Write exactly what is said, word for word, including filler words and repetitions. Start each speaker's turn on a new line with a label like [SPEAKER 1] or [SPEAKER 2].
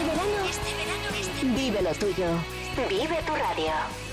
[SPEAKER 1] verano, este verano, este verano, vive lo tuyo. Vive tu radio.